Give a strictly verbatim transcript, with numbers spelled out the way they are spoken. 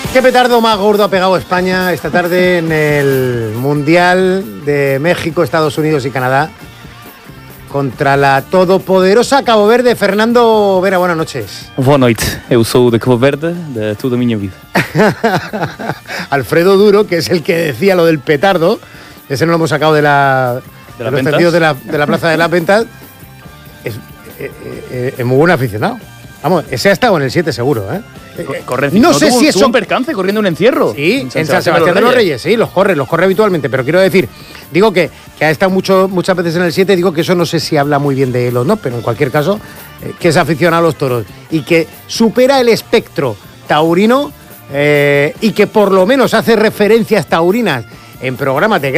¿Qué petardo más gordo ha pegado España esta tarde en el Mundial de México, Estados Unidos y Canadá contra la todopoderosa Cabo Verde? Fernando Vera, buenas noches. Boa noite, eu sou de Cabo Verde de toda a miña vida. Alfredo Duro, que es el que decía lo del petardo, ese no lo hemos sacado de la de, de los encendidos de la, de la Plaza de las Ventas, es, es, es, es muy buen aficionado. Vamos, ese ha estado en el siete seguro, ¿eh? Corre, no, no sé tuvo, si eso... tuvo un percance corriendo un encierro. Sí, en San, en San Sebastián de los Reyes, sí, los corre, los corre habitualmente, pero quiero decir, digo que, que ha estado mucho, muchas veces en el siete, digo que eso no sé si habla muy bien de él o no, pero en cualquier caso, eh, que es aficionado a los toros y que supera el espectro taurino eh, y que por lo menos hace referencias taurinas en programas de